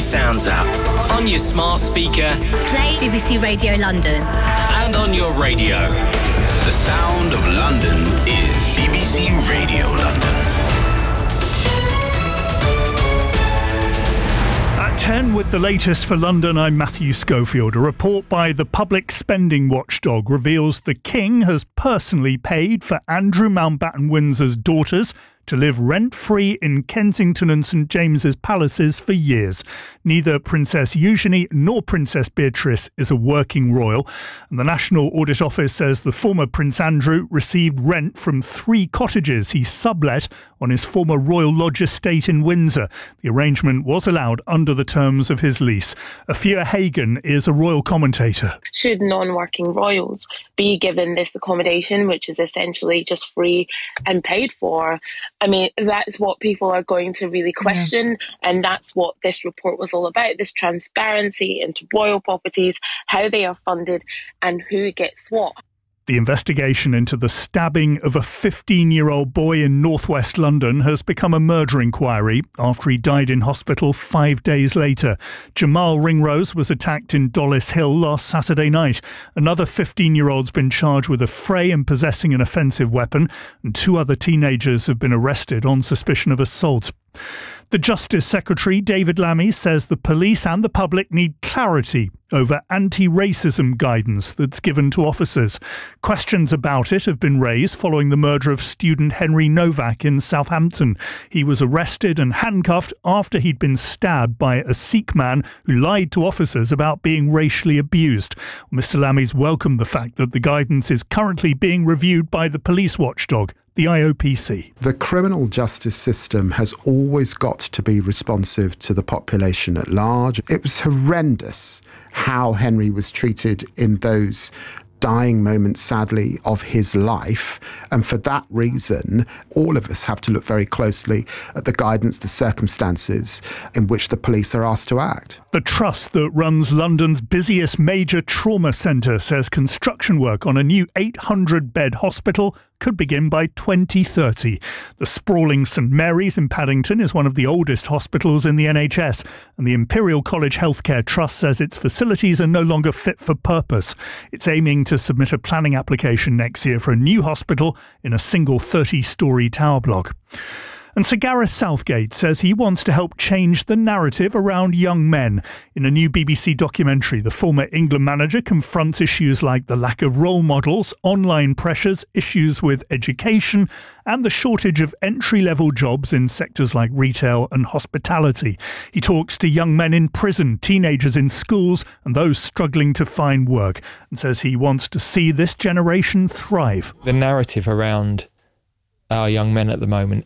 Sounds app, on your smart speaker, play BBC Radio London, and on your radio. The sound of London is BBC Radio London. At 10 with the latest for London, I'm Matthew Schofield. A report by the Public Spending Watchdog reveals the King has personally paid for Andrew Mountbatten Windsor's daughters to live rent-free in Kensington and St James's palaces for years. Neither Princess Eugenie nor Princess Beatrice is a working royal, and the National Audit Office says the former Prince Andrew received rent from 3 cottages he sublet on his former Royal Lodge estate in Windsor. The arrangement was allowed under the terms of his lease. Afia Hagan is a royal commentator. Should non-working royals be given this accommodation, which is essentially just free and paid for? I mean, that's what people are going to really question, and that's what this report was all about, this transparency into royal properties, how they are funded and who gets what. The investigation into the stabbing of a 15-year-old boy in northwest London has become a murder inquiry after he died in hospital 5 days later. Jamal Ringrose was attacked in Dollis Hill last Saturday night. Another 15-year-old's been charged with affray and possessing an offensive weapon, and 2 other teenagers have been arrested on suspicion of assault. The Justice Secretary, David Lammy, says the police and the public need clarity over anti-racism guidance that's given to officers. Questions about it have been raised following the murder of student Henry Novak in Southampton. He was arrested and handcuffed after he'd been stabbed by a Sikh man who lied to officers about being racially abused. Mr. Lammy's welcomed the fact that the guidance is currently being reviewed by the police watchdog, the IOPC. The criminal justice system has always got to be responsive to the population at large. It was horrendous how Henry was treated in those dying moments, sadly, of his life. And for that reason, all of us have to look very closely at the guidance, the circumstances in which the police are asked to act. The trust that runs London's busiest major trauma centre says construction work on a new 800-bed hospital could begin by 2030. The sprawling St Mary's in Paddington is one of the oldest hospitals in the NHS, and the Imperial College Healthcare Trust says its facilities are no longer fit for purpose. It's aiming to submit a planning application next year for a new hospital in a single 30-storey tower block. And Sir Gareth Southgate says he wants to help change the narrative around young men. In a new BBC documentary, the former England manager confronts issues like the lack of role models, online pressures, issues with education, and the shortage of entry-level jobs in sectors like retail and hospitality. He talks to young men in prison, teenagers in schools, and those struggling to find work, and says he wants to see this generation thrive. The narrative around our young men at the moment